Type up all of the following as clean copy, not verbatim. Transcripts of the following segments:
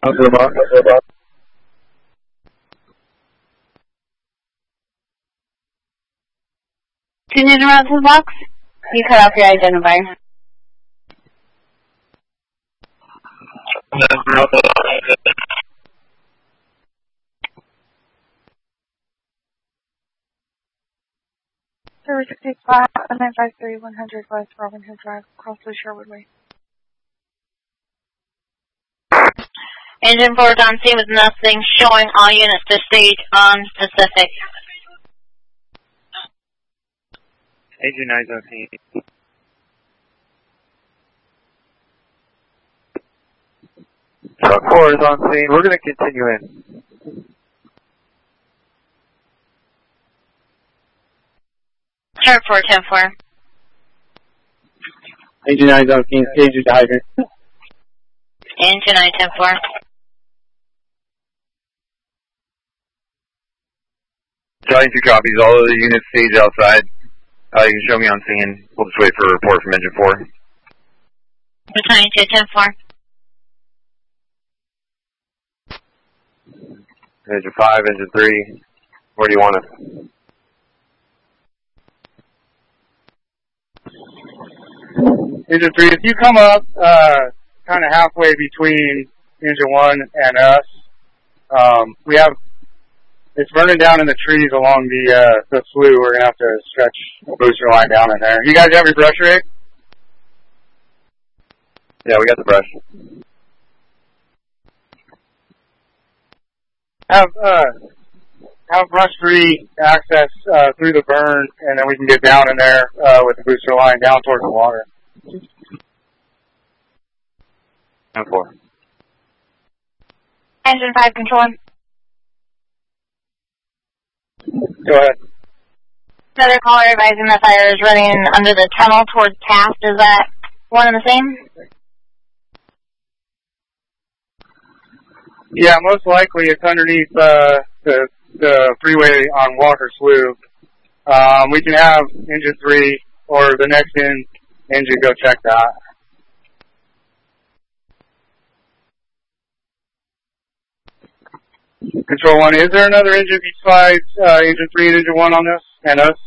Out to the box. Engine around to the box. You cut off your identifier. Service 65, 953, 100 West Robin Hood Drive, Crossley, Sherwood Way. Engine 4 is on scene with nothing showing, all units to stage on Pacific. Engine 9's on scene. Truck 4 is on scene. We're going to continue in. Truck 4, 10-4. Engine 9's on scene. Stage is hydrant. Engine 9, 10-4. Johnny 2 copies. All of the units stage outside. You can show me on scene. We'll just wait for a report from Engine 4. Battalion 2, 10-4. Engine 5, Engine 3. Where do you want us? Engine 3, if you come up kind of halfway between Engine 1 and us, it's burning down in the trees along the slough. We're going to have to stretch a booster line down in there. You guys have your brush rig? Yeah, we got the brush. Have brush-free access through the burn, and then we can get down in there with the booster line down towards the water. 10-4. Engine 5, control 1. Go ahead. Another caller advising the fire is running under the tunnel towards Taft. Is that one and the same? Yeah, most likely it's underneath the freeway on Walker Slough. We can have Engine 3 or the next engine go check that. Control 1, is there another engine besides Engine 3 and Engine 1 on this, and us?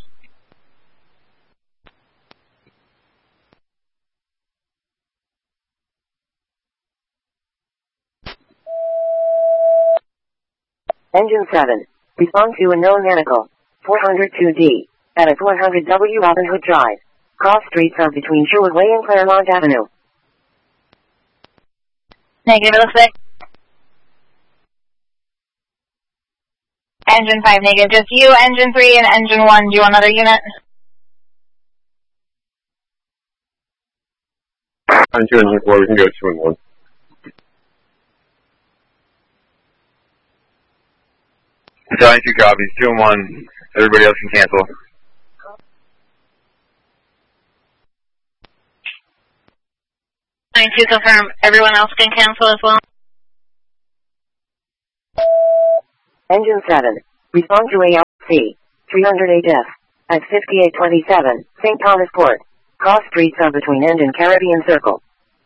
Engine 7, respond to a known vehicle, 402D, at a 400W Robin Hood Drive. Cross streets are between Sherwood Way and Claremont Avenue. Negative, it looks like. Engine 5, negative. Just you, Engine 3, and Engine 1. Do you want another unit? On 2 and 4, we can go 2 and 1. Johnny 2 copies, 2 and 1. Everybody else can cancel. Battalion 2, confirm. Everyone else can cancel as well. Engine 7, respond to ALC, 308F, at 5827, St. Thomas Port. Cross streets are between End and Caribbean Circle.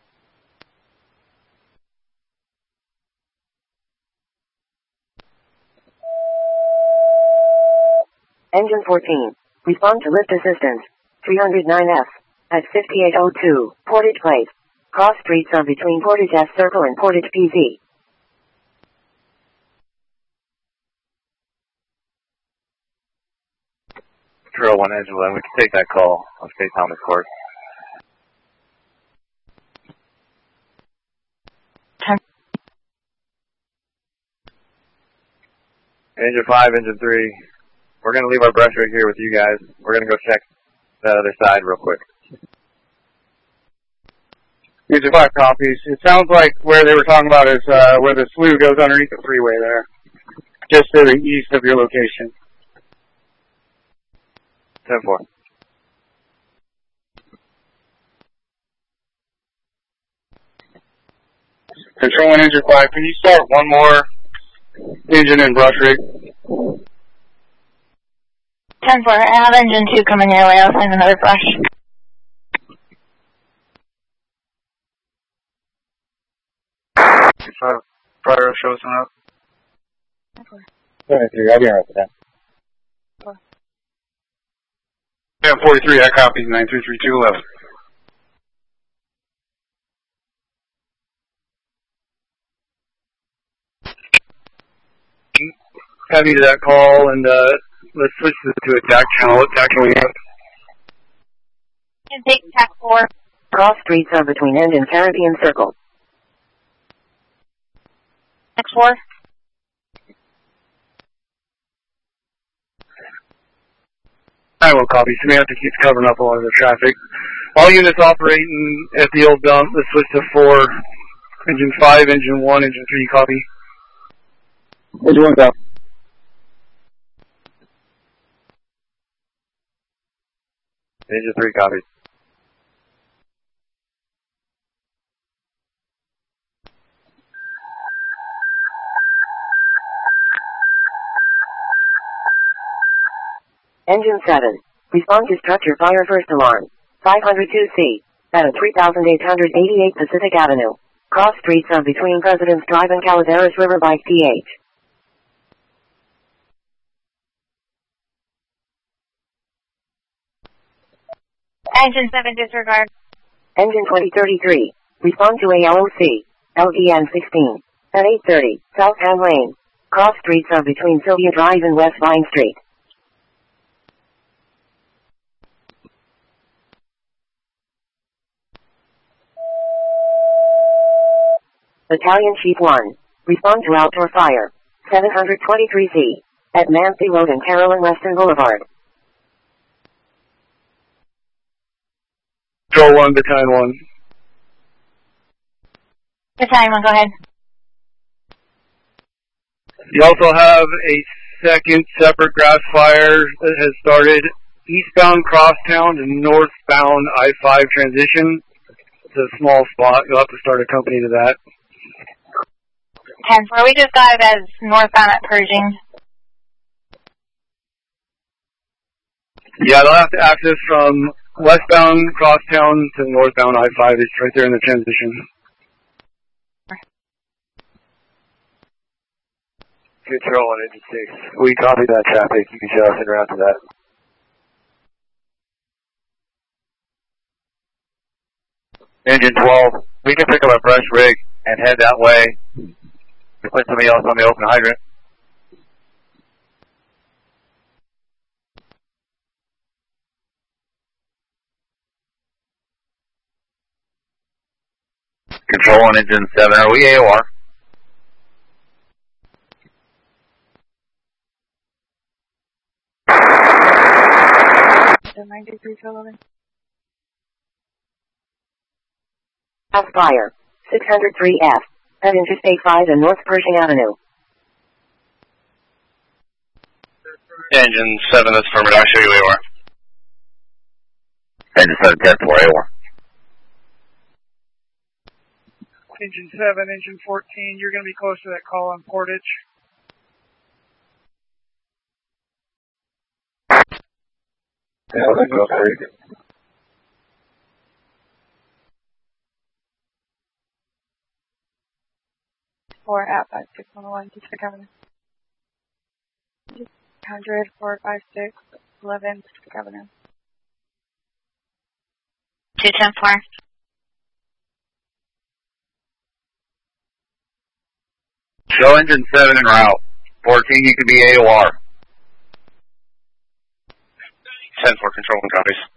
Engine 14, respond to lift assistance, 309F, at 5802, Portage Place. Cross streets are between Portage S Circle and Portage PZ. Trail 1, Engine 11, we can take that call on St. Thomas Court. 10. Engine 5, Engine 3, we're going to leave our brush right here with you guys. We're going to go check that other side real quick. Engine 5 copies. It sounds like where they were talking about is where the slough goes underneath the freeway there, just to the east of your location. 10-4. Control 1, Engine 5, can you start one more engine and brush rig? 10-4, I have Engine 2 coming your way. I'll send another brush. prior shows up. Okay. 73, I'll be right with that. Yeah, 43, that copies 933211. Heavy to that call, and let's switch to a DAC channel. What DAC can we have? And take TAC 4. Cross streets are between End and Caribbean Circle. TAC 4. I will copy. Samantha keeps covering up a lot of the traffic. All units operating at the old dump, let's switch to 4. Engine 5, Engine 1, Engine 3, copy. Engine 1, go. Engine 3, copy. Engine 7. Respond to structure fire first alarm. 502C. At 3888 Pacific Avenue. Cross streets are between President's Drive and Calaveras River by PH. Engine 7, disregard. Engine 2033. Respond to ALOC. LDN 16. At 830, South Ham Lane. Cross streets are between Sylvia Drive and West Vine Street. Battalion Chief 1. Respond to outdoor fire. 723C. At Nancy Road and Carolyn Weston Boulevard. Control 1, Battalion 1. Battalion 1, go ahead. You also have a second separate grass fire that has started eastbound Crosstown to northbound I-5 transition. It's a small spot. You'll have to start a company to that. 10-4, we just got it as northbound at Pershing. Yeah, they'll have to access from westbound Crosstown to northbound I-5. It's right there in the transition. Control on Engine 6. We copy that traffic. You can show us en route to that. Engine 12, we can pick up a brush rig and head that way. We put somebody else on the open hydrant. Control on Engine 7, are we AOR? The 9311. House fire. 603F. At Interstate 5 and North Pershing Avenue. Engine 7, that's affirmative. I'll show you AOR. Engine 7, 10 for AOR. Engine 7, Engine 14, you're going to be close to that call on Portage. Yeah, let's go through. Or at 5611, Pacific Avenue. 100, 456, 11, Pacific Avenue. 210-4. Show Engine 7 en route. 14, you can be AOR. 10-4, control and copies.